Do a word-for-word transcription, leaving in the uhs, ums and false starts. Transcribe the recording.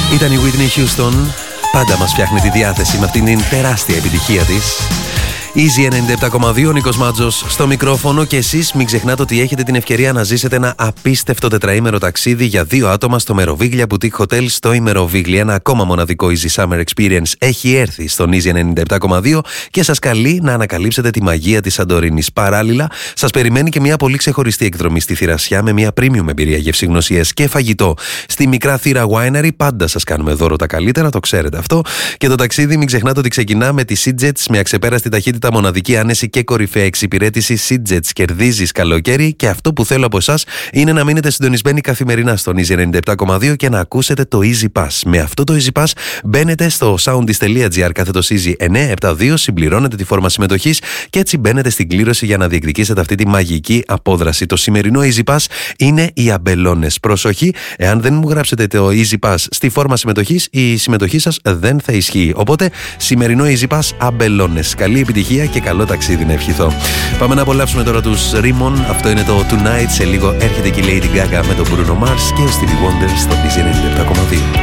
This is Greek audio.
Ήταν η Whitney Houston. Πάντα μας φτιάχνει τη διάθεση με αυτήν την τεράστια επιτυχία της. Easy ενενήντα επτά κόμμα δύο, Νίκος Μάτζος στο μικρόφωνο και εσείς μην ξεχνάτε ότι έχετε την ευκαιρία να ζήσετε ένα απίστευτο τετραήμερο ταξίδι για δύο άτομα στο Meroviglia Boutique Hotel στο Meroviglia. Ένα ακόμα μοναδικό Easy Summer Experience έχει έρθει στον Easy ενενήντα επτά κόμμα δύο και σας καλεί να ανακαλύψετε τη μαγεία της Σαντορίνης. Παράλληλα, σας περιμένει και μια πολύ ξεχωριστή εκδρομή στη Θηρασιά με μια premium εμπειρία γευσηγνωσίας και φαγητό. Στη Μικρά Θήρα Winery πάντα σας κάνουμε δώρο τα καλύτερα, το ξέρετε αυτό. Και το ταξίδι μην ξεχνάτε ότι ξεκινά με τη SeaJets με αξεπέραστη ταχύτητα, μοναδική άνεση και κορυφαία εξυπηρέτηση. SeaJets, κερδίζεις καλοκαίρι και αυτό που θέλω από εσάς είναι να μείνετε συντονισμένοι καθημερινά στον Easy ενενήντα επτά κόμμα δύο και να ακούσετε το Easy Pass. Με αυτό το Easy Pass μπαίνετε στο soundis.gr κάθετος Easy εννιακόσια εβδομήντα δύο, συμπληρώνετε τη φόρμα συμμετοχής και έτσι μπαίνετε στην κλήρωση για να διεκδικήσετε αυτή τη μαγική απόδραση. Το σημερινό Easy Pass είναι οι αμπελώνες. Προσοχή, εάν δεν μου γράψετε το Easy Pass στη φόρμα συμμετοχής, η συμμετοχή σας δεν θα ισχύει. Οπότε, σημερινό Easy Pass αμπελώνες. Καλή επιτυχία και καλό ταξίδι να ευχηθώ. Πάμε να απολαύσουμε τώρα τους Rimon. Αυτό είναι το Tonight. Σε λίγο έρχεται και η Lady Gaga με τον Bruno Mars και ο Stevie Wonder στο Easy ενενήντα επτά κόμμα δύο.